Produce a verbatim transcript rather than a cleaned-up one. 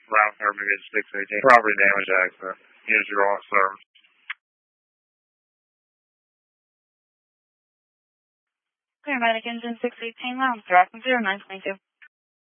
Round service is six eighteen. Property damage accident. Use your own service. Paramedic engine six eighteen, round traffic zero nine twenty-two.